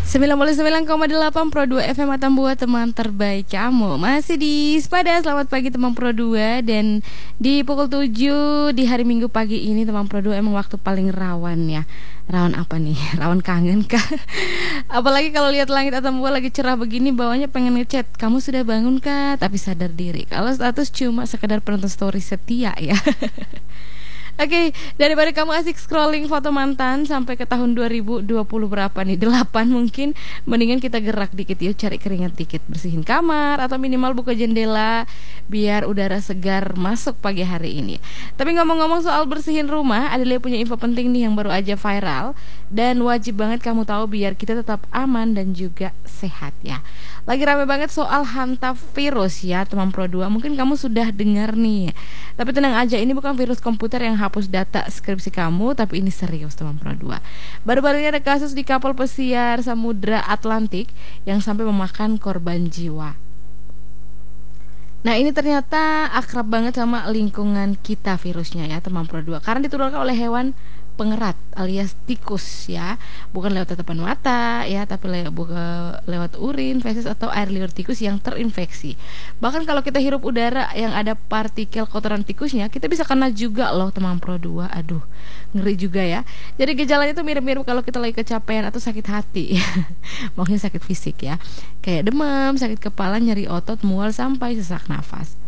99,8 Pro 2 FM Atambua, teman terbaik kamu. Masih di Sepada, selamat pagi teman Pro 2. Dan di pukul 7 di hari Minggu pagi ini teman Pro 2 emang waktu paling rawan ya. Rawan apa nih? Rawan kangen kah? Apalagi kalau lihat langit Atambua lagi cerah begini, bawahnya pengen ngechat, kamu sudah bangun kah? Tapi sadar diri kalau status cuma sekedar penonton story setia ya. Oke, daripada kamu asik scrolling foto mantan sampai ke tahun 2020 berapa nih, 8 mungkin, mendingan kita gerak dikit yuk, cari keringat dikit, bersihin kamar atau minimal buka jendela biar udara segar masuk pagi hari ini. Tapi ngomong-ngomong soal bersihin rumah, Adelia punya info penting nih yang baru aja viral dan wajib banget kamu tahu biar kita tetap aman dan juga sehat ya. Lagi rame banget soal hantavirus ya teman Pro 2. Mungkin kamu sudah dengar nih. Tapi tenang aja, ini bukan virus komputer yang hapus data skripsi kamu, tapi ini serius teman Pro 2. Baru-baru ini ada kasus di kapal pesiar Samudra Atlantik yang sampai memakan korban jiwa. Nah, ini ternyata akrab banget sama lingkungan kita virusnya ya teman Pro 2, karena ditularkan oleh hewan pengerat alias tikus ya, bukan lewat tatapan mata ya, tapi lewat urin, feses atau air liur tikus yang terinfeksi. Bahkan kalau kita hirup udara yang ada partikel kotoran tikusnya, kita bisa kena juga loh teman Pro 2. Aduh, ngeri juga ya. Jadi gejalanya itu mirip-mirip kalau kita lagi kecapean atau sakit hati. Maksudnya sakit fisik ya, kayak demam, sakit kepala, nyeri otot, mual sampai sesak nafas.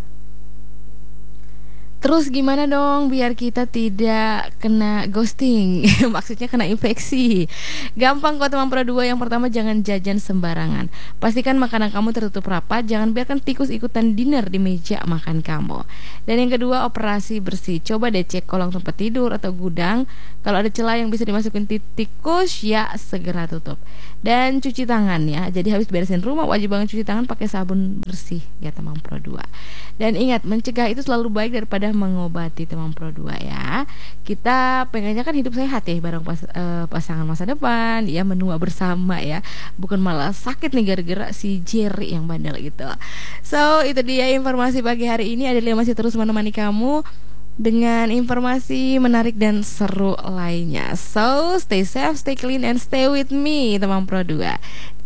Terus gimana dong biar kita tidak kena ghosting? Maksudnya kena infeksi. Gampang kok teman Pro 2. Yang pertama, jangan jajan sembarangan. Pastikan makanan kamu tertutup rapat. Jangan biarkan tikus ikutan dinner di meja makan kamu. Dan yang kedua, operasi bersih. Coba deh cek kolong tempat tidur atau gudang. Kalau ada celah yang bisa dimasukin tikus, ya segera tutup. Dan cuci tangan ya. Jadi habis beresin rumah, wajib banget cuci tangan pakai sabun bersih ya teman Pro 2. Dan ingat, mencegah itu selalu baik daripada mengobati teman Pro 2 ya. Kita pengennya kan hidup sehat ya bareng pasangan masa depan ya, menua bersama ya, bukan malah sakit nih gara-gara si Jerry yang bandel gitu. So itu dia informasi pagi hari ini. Adelia masih terus menemani kamu dengan informasi menarik dan seru lainnya. So stay safe, stay clean, and stay with me teman Pro 2.